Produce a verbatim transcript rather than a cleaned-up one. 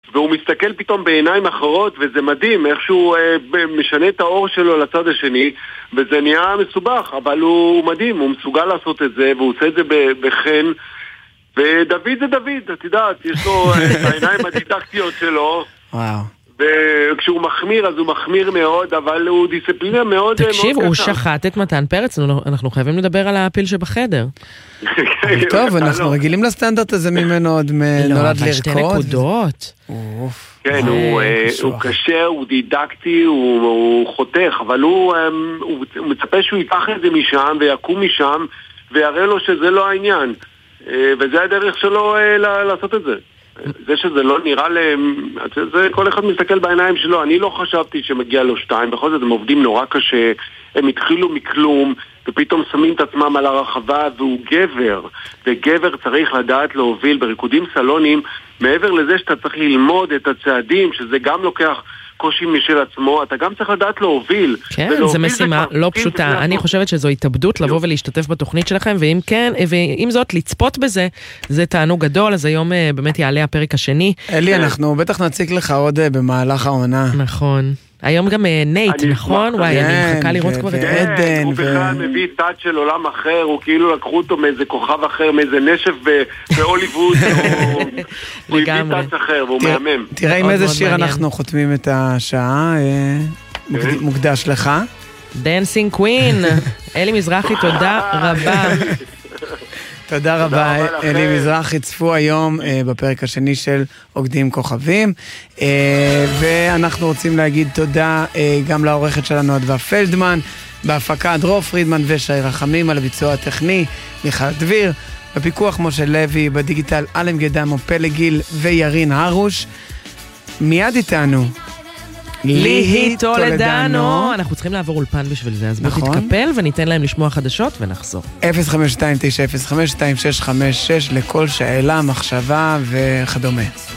והוא מסתכל פתאום בעיניים אחרות, וזה מדהים, איכשהו אה, משנה את האור שלו לצד השני, וזה נהיה מסובך, אבל הוא מדהים, הוא מסוגל לעשות את זה, והוא עושה את זה בחן, ודוד זה דוד, את יודעת, יש לו את העיניים הדידקטיות שלו, וואו. וכשהוא מחמיר, אז הוא מחמיר מאוד, אבל הוא דיסציפלינה מאוד קשה. תקשיב, הוא שחט את מתן פרץ, אנחנו חייבים לדבר על הפיל שבחדר. טוב, אנחנו רגילים לסטנדרט הזה ממנו עוד נולד לרקוד. שתי נקודות. כן, הוא קשה, הוא דידקטי, הוא חותך, אבל הוא מצפה שהוא ייקח את זה משם, ויקום משם, ויראה לו שזה לא העניין. וזה הדרך שלו לעשות את זה. זה שזה לא נראה להם, זה כל אחד מסתכל בעיניים שלו. אני לא חשבתי שמגיע לו שתיים, בכל זאת הם עובדים נורא קשה, הם התחילו מכלום, ופתאום שמים את עצמם על הרחבה, והוא גבר, וגבר צריך לדעת להוביל בריקודים סלונים, מעבר לזה שאתה צריך ללמוד את הצעדים, שזה גם לוקח קושי משל עצמו, אתה גם צריך לדעת להוביל. כן, זו משימה לא פשוטה. אני חושבת שזו התאבדות לבוא ולהשתתף בתוכנית שלכם, ואם כן, ואם זאת, לצפות בזה, זה תענוג גדול, אז היום באמת יעלה הפרק השני. אלי, אנחנו בטח נציג לך עוד במהלך העונה. נכון. היום גם נייט, נכון? וואי, אני מחכה לראות כבר את עדן. הוא בכלל מביא תת של עולם אחר, הוא כאילו לקחו אותו מאיזה כוכב אחר, מאיזה נשף בהוליווד, הוא הביא תת אחר, והוא מהמם. תראה עם איזה שיר אנחנו חותמים את השעה, מוקדש לך. דנסינג קווין, אלי מזרחי, תודה רבה. תודה רבה, אלי מזרחי. צפו היום בפרק השני של עוקדים כוכבים, ואנחנו רוצים להגיד תודה גם לעורכת שלנו אדווה פלדמן, בהפקה דרור פרידמן ושי רחמים, על הביצוע הטכני מיכל דביר, בפיקוח משה לוי, בדיגיטל אלם גדמו, פלגיל וירין הרוש. מיד איתנו ליהי טולדנו. אנחנו צריכים לעבור אולפן בשביל זה, אז בוא תתקפל וניתן להם לשמוע חדשות ונחזור. אפס חמש שתיים תשע אפס חמש שתיים שש חמש שש לכל שאלה, מחשבה וכדומה.